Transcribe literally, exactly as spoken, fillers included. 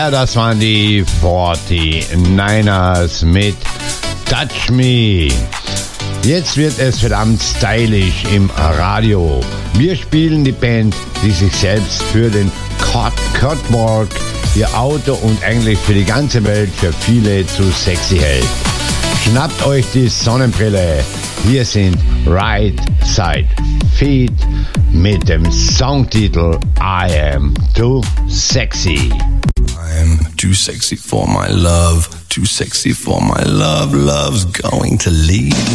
Ja, das waren die forty-niners mit Touch Me. Jetzt wird es verdammt stylisch im Radio. Wir spielen die Band, die sich selbst für den Catwalk, ihr Auto und eigentlich für die ganze Welt für viele zu sexy hält. Schnappt euch die Sonnenbrille. Hier sind Right Side Feet mit dem Songtitel I Am Too Sexy. I am too sexy for my love, too sexy for my love, love's going to leave.